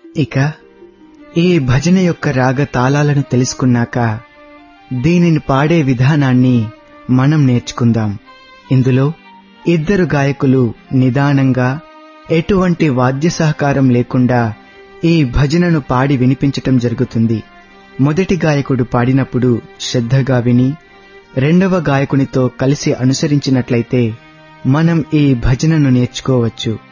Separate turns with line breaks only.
ఇక ఈ భజన యొక్క రాగ తాళాలను తెలుసుకున్నాక దీనిని పాడే విధానాన్ని మనం నేర్చుకుందాం. ఇందులో ఇద్దరు గాయకులు నిదానంగా ఎటువంటి వాద్య సహకారం లేకుండా ఈ భజనను పాడి వినిపించటం జరుగుతుంది. మొదటి గాయకుడు పాడినప్పుడు శ్రద్ధగా విని రెండవ గాయకునితో కలిసి అనుసరించినట్లయితే మనం ఈ భజనను నేర్చుకోవచ్చు.